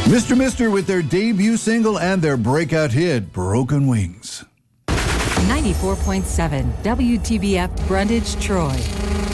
Mr. Mister with their debut single and their breakout hit, Broken Wings. 94.7 WTBF Brundage, Troy.